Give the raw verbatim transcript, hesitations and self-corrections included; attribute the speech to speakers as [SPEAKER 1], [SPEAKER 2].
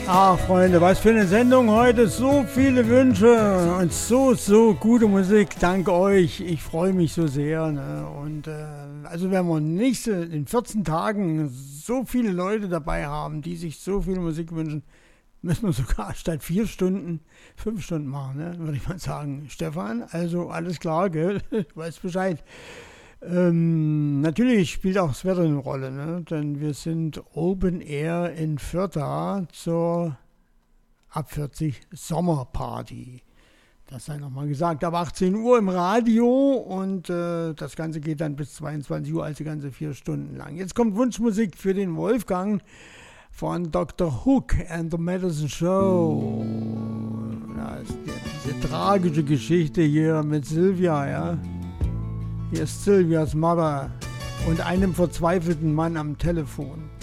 [SPEAKER 1] Ah, Freunde, was für eine Sendung heute. So viele Wünsche und so, so gute Musik. Dank euch. Ich freue mich so sehr. Ne? Und äh, also wenn wir nächste, in vierzehn Tagen so viele Leute dabei haben, die sich so viel Musik wünschen, müssen wir sogar statt vier Stunden fünf Stunden machen, ne? Würde ich mal sagen. Stefan, also alles klar, gell? Du weißt Bescheid. Ähm, natürlich spielt auch das Wetter eine Rolle, ne? Denn wir sind Open Air in Fürtha zur ab vierzig Sommerparty. Das sei nochmal gesagt, ab achtzehn Uhr im Radio und äh, das Ganze geht dann bis zweiundzwanzig Uhr, also ganze vier Stunden lang. Jetzt kommt Wunschmusik für den Wolfgang von Doktor Hook and the Medicine Show. Das ist die, diese tragische Geschichte hier mit Sylvia, ja. Hier ist Sylvias Mother und einem verzweifelten Mann am Telefon.